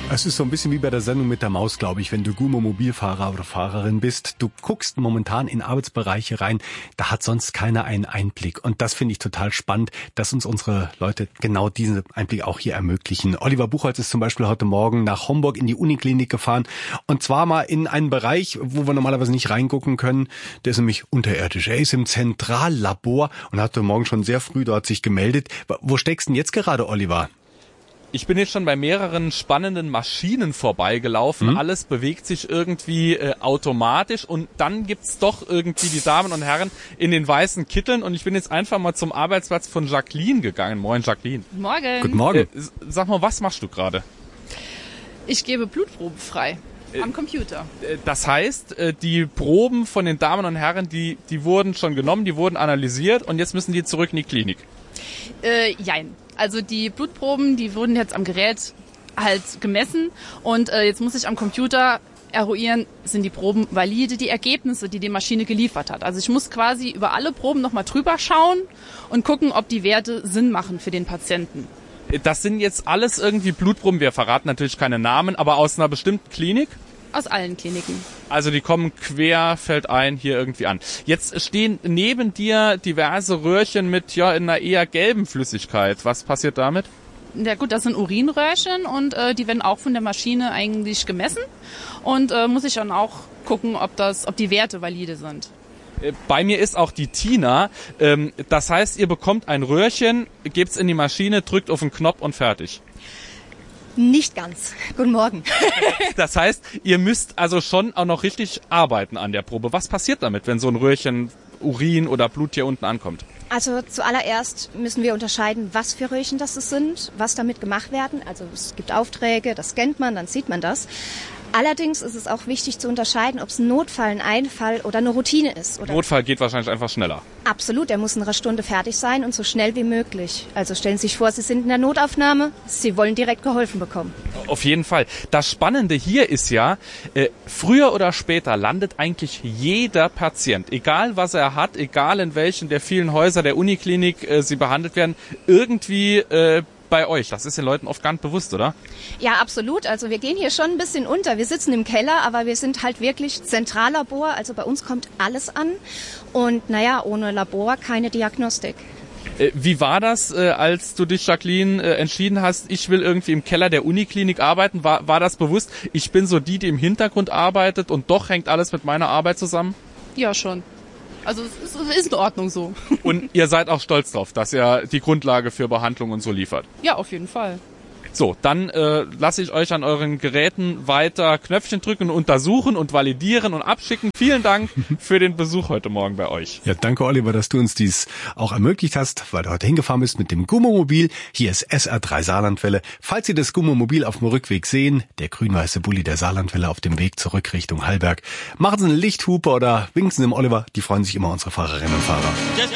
Es ist so ein bisschen wie bei der Sendung mit der Maus, glaube ich, wenn du Gummo-Mobilfahrer oder Fahrerin bist. Du guckst momentan in Arbeitsbereiche rein, da hat sonst keiner einen Einblick. Und das finde ich total spannend, dass uns unsere Leute genau diesen Einblick auch hier ermöglichen. Oliver Buchholz ist zum Beispiel heute Morgen nach Homburg in die Uniklinik gefahren. Und zwar mal in einen Bereich, wo wir normalerweise nicht reingucken können. Der ist nämlich unterirdisch. Er ist im Zentrallabor und hat heute Morgen schon sehr früh dort sich gemeldet. Wo steckst du denn jetzt gerade, Oliver? Ich bin jetzt schon bei mehreren spannenden Maschinen vorbeigelaufen. Alles bewegt sich irgendwie automatisch und dann gibt's doch irgendwie die Damen und Herren in den weißen Kitteln und ich bin jetzt einfach mal zum Arbeitsplatz von Jacqueline gegangen. Moin, Jacqueline. Morgen. Guten Morgen. Sag mal, was machst du gerade? Ich gebe Blutproben frei am Computer. Das heißt, die Proben von den Damen und Herren, die wurden schon genommen, die wurden analysiert und jetzt müssen die zurück in die Klinik. Jein. Also die Blutproben, die wurden jetzt am Gerät halt gemessen und jetzt muss ich am Computer eruieren, sind die Proben valide, die Ergebnisse, die Maschine geliefert hat. Also ich muss quasi über alle Proben nochmal drüber schauen und gucken, ob die Werte Sinn machen für den Patienten. Das sind jetzt alles irgendwie Blutproben, wir verraten natürlich keine Namen, aber aus einer bestimmten Klinik? Aus allen Kliniken. Also die kommen querfeldein hier irgendwie an. Jetzt stehen neben dir diverse Röhrchen mit in einer eher gelben Flüssigkeit. Was passiert damit? Ja gut, das sind Urinröhrchen und die werden auch von der Maschine eigentlich gemessen und muss ich dann auch gucken, ob die Werte valide sind. Bei mir ist auch die Tina. Das heißt, ihr bekommt ein Röhrchen, gebt's in die Maschine, drückt auf den Knopf und fertig. Nicht ganz. Guten Morgen. Das heißt, ihr müsst also schon auch noch richtig arbeiten an der Probe. Was passiert damit, wenn so ein Röhrchen Urin oder Blut hier unten ankommt? Also zuallererst müssen wir unterscheiden, was für Röhrchen das sind, was damit gemacht werden. Also es gibt Aufträge, das scannt man, dann sieht man das. Allerdings ist es auch wichtig zu unterscheiden, ob es ein Notfall, ein Einfall oder eine Routine ist. Notfall geht wahrscheinlich einfach schneller. Absolut, er muss in einer Stunde fertig sein und so schnell wie möglich. Also stellen Sie sich vor, Sie sind in der Notaufnahme, Sie wollen direkt geholfen bekommen. Auf jeden Fall. Das Spannende hier ist ja, früher oder später landet eigentlich jeder Patient, egal was er hat, egal in welchen der vielen Häuser der Uniklinik sie behandelt werden, irgendwie bei euch. Das ist den Leuten oft gar nicht bewusst, oder? Ja, absolut. Also wir gehen hier schon ein bisschen unter. Wir sitzen im Keller, aber wir sind halt wirklich Zentrallabor. Also bei uns kommt alles an. Und ohne Labor keine Diagnostik. Wie war das, als du dich, Jacqueline, entschieden hast, ich will irgendwie im Keller der Uniklinik arbeiten? War das bewusst? Ich bin so die im Hintergrund arbeitet und doch hängt alles mit meiner Arbeit zusammen? Ja, schon. Also es ist in Ordnung so. Und ihr seid auch stolz drauf, dass ihr die Grundlage für Behandlung und so liefert? Ja, auf jeden Fall. So, dann lasse ich euch an euren Geräten weiter Knöpfchen drücken, untersuchen und validieren und abschicken. Vielen Dank für den Besuch heute Morgen bei euch. Ja, danke Oliver, dass du uns dies auch ermöglicht hast, weil du heute hingefahren bist mit dem Gummomobil. Hier ist SR3 Saarlandwelle. Falls Sie das Gummomobil auf dem Rückweg sehen, der grün-weiße Bulli der Saarlandwelle auf dem Weg zurück Richtung Hallberg, machen Sie eine Lichthupe oder winken Sie dem Oliver. Die freuen sich immer, unsere Fahrerinnen und Fahrer.